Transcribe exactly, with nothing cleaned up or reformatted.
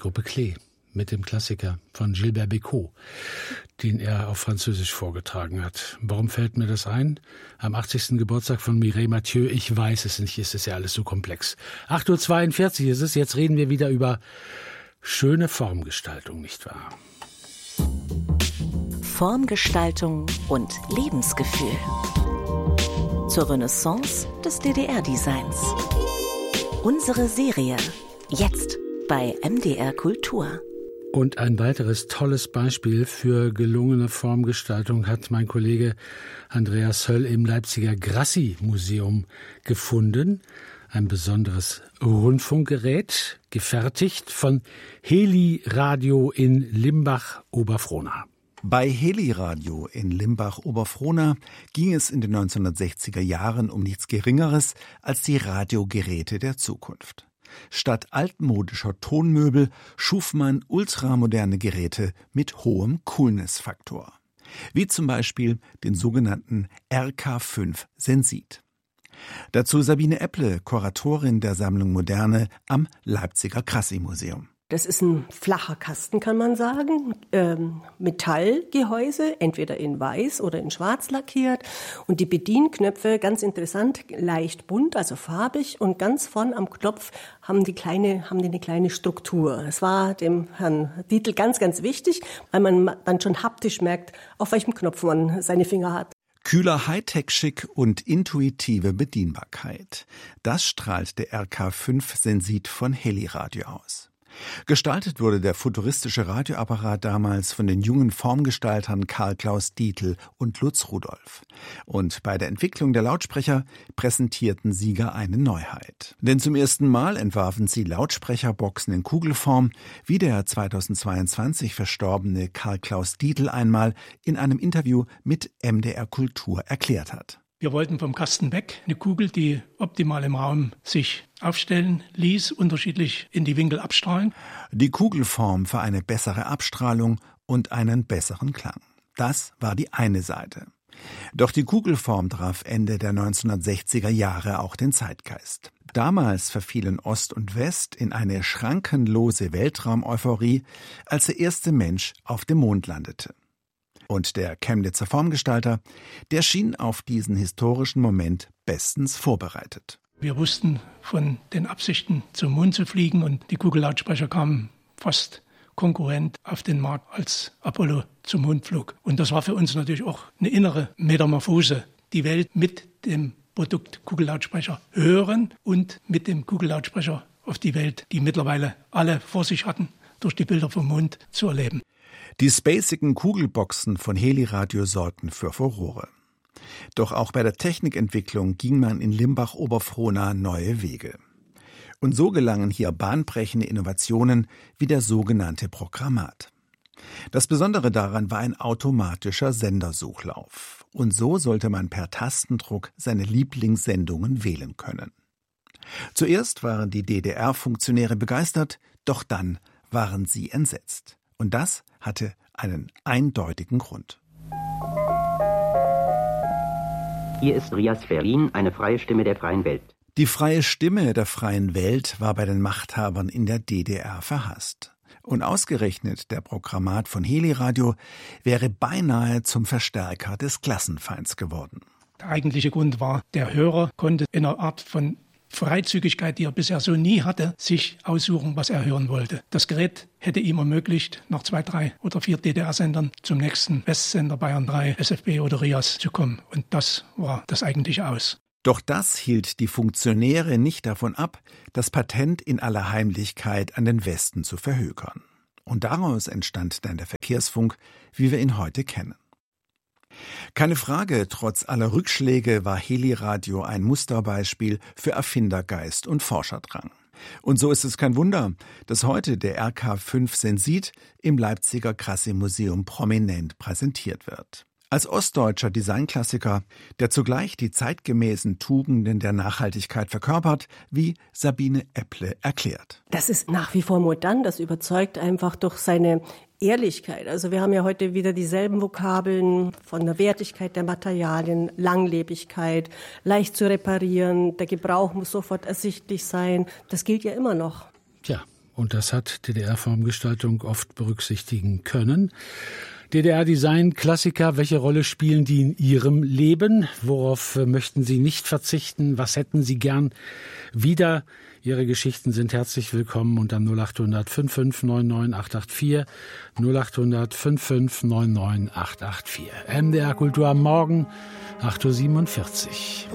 Gruppe Klee mit dem Klassiker von Gilbert Bécaud, den er auf Französisch vorgetragen hat. Warum fällt mir das ein? Am achtzigsten Geburtstag von Mireille Mathieu. Ich weiß es nicht, es ist ja alles so komplex. acht Uhr zweiundvierzig ist es, jetzt reden wir wieder über schöne Formgestaltung, nicht wahr? Formgestaltung und Lebensgefühl. Zur Renaissance des D D R-Designs. Unsere Serie. Jetzt bei M D R Kultur. Und ein weiteres tolles Beispiel für gelungene Formgestaltung hat mein Kollege Andreas Höll im Leipziger Grassi-Museum gefunden. Ein besonderes Rundfunkgerät, gefertigt von Heli Radio in Limbach-Oberfrohna. Bei Heli Radio in Limbach-Oberfrohna ging es in den neunzehnhundertsechziger Jahren um nichts Geringeres als die Radiogeräte der Zukunft. Statt altmodischer Tonmöbel schuf man ultramoderne Geräte mit hohem Coolness-Faktor. Wie zum Beispiel den sogenannten R K fünf Sensit. Dazu Sabine Epple, Kuratorin der Sammlung Moderne am Leipziger Grassi-Museum. Das ist ein flacher Kasten, kann man sagen, ähm, Metallgehäuse, entweder in weiß oder in schwarz lackiert. Und die Bedienknöpfe, ganz interessant, leicht bunt, also farbig. Und ganz vorn am Knopf haben die, kleine, haben die eine kleine Struktur. Das war dem Herrn Dietl ganz, ganz wichtig, weil man dann schon haptisch merkt, auf welchem Knopf man seine Finger hat. Kühler Hightech-Schick und intuitive Bedienbarkeit. Das strahlt der R K fünf Sensit von Heli Radio aus. Gestaltet wurde der futuristische Radioapparat damals von den jungen Formgestaltern Karl Klaus Dietl und Lutz Rudolph. Und bei der Entwicklung der Lautsprecher präsentierten Sieger eine Neuheit. Denn zum ersten Mal entwarfen sie Lautsprecherboxen in Kugelform, wie der zweitausendzweiundzwanzig verstorbene Karl Klaus Dietl einmal in einem Interview mit M D R Kultur erklärt hat. Wir wollten vom Kasten weg eine Kugel, die optimal im Raum sich aufstellen ließ, unterschiedlich in die Winkel abstrahlen. Die Kugelform für eine bessere Abstrahlung und einen besseren Klang. Das war die eine Seite. Doch die Kugelform traf Ende der neunzehnhundertsechziger Jahre auch den Zeitgeist. Damals verfielen Ost und West in eine schrankenlose Weltraum-Euphorie, als der erste Mensch auf dem Mond landete. Und der Chemnitzer Formgestalter, der schien auf diesen historischen Moment bestens vorbereitet. Wir wussten von den Absichten, zum Mond zu fliegen, und die Kugellautsprecher kamen fast konkurrent auf den Markt, als Apollo zum Mond flog. Und das war für uns natürlich auch eine innere Metamorphose. Die Welt mit dem Produkt Kugellautsprecher hören und mit dem Kugellautsprecher auf die Welt, die mittlerweile alle vor sich hatten, durch die Bilder vom Mond zu erleben. Die spacigen Kugelboxen von Heli Radio sorgten für Furore. Doch auch bei der Technikentwicklung ging man in Limbach-Oberfrohna neue Wege. Und so gelangen hier bahnbrechende Innovationen wie der sogenannte Programmat. Das Besondere daran war ein automatischer Sendersuchlauf. Und so sollte man per Tastendruck seine Lieblingssendungen wählen können. Zuerst waren die D D R-Funktionäre begeistert, doch dann waren sie entsetzt. Und das hatte einen eindeutigen Grund. Hier ist Rias Ferlin, eine freie Stimme der freien Welt. Die freie Stimme der freien Welt war bei den Machthabern in der D D R verhasst. Und ausgerechnet der Programmat von Heli Radio wäre beinahe zum Verstärker des Klassenfeinds geworden. Der eigentliche Grund war, der Hörer konnte in einer Art von Freizügigkeit, die er bisher so nie hatte, sich aussuchen, was er hören wollte. Das Gerät hätte ihm ermöglicht, nach zwei, drei oder vier D D R-Sendern zum nächsten Westsender Bayern drei, S F B oder Rias zu kommen. Und das war das eigentliche Aus. Doch das hielt die Funktionäre nicht davon ab, das Patent in aller Heimlichkeit an den Westen zu verhökern. Und daraus entstand dann der Verkehrsfunk, wie wir ihn heute kennen. Keine Frage, trotz aller Rückschläge war Heli Radio ein Musterbeispiel für Erfindergeist und Forscherdrang. Und so ist es kein Wunder, dass heute der R K fünf Sensit im Leipziger Grassi-Museum prominent präsentiert wird. Als ostdeutscher Designklassiker, der zugleich die zeitgemäßen Tugenden der Nachhaltigkeit verkörpert, wie Sabine Epple erklärt. Das ist nach wie vor modern, das überzeugt einfach durch seine Ehrlichkeit. Also wir haben ja heute wieder dieselben Vokabeln von der Wertigkeit der Materialien, Langlebigkeit, leicht zu reparieren, der Gebrauch muss sofort ersichtlich sein. Das gilt ja immer noch. Tja, Und das hat D D R-Formgestaltung oft berücksichtigen können. D D R-Design-Klassiker, welche Rolle spielen die in Ihrem Leben? Worauf möchten Sie nicht verzichten? Was hätten Sie gern wieder? Ihre Geschichten sind herzlich willkommen unter null acht hundert fünf fünf neun neun acht acht vier, null acht hundert fünf fünf neun neun acht acht vier. M D R Kultur am Morgen, acht Uhr siebenundvierzig.